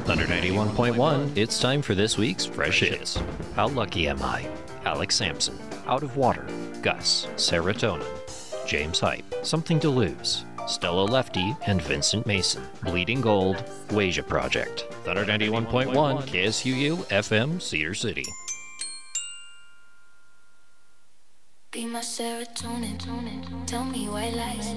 Thunder 91.1, it's time for this week's Fresh Hits. How Lucky Am I? Alex Sampson, Out of Water, Gus, Serotonin, James Hype, Something to Lose, Stella Lefty and Vincent Mason, Bleeding Gold, Wasia Project. Thunder 91.1, KSUU, FM, Cedar City. Be my serotonin, tell me white lies.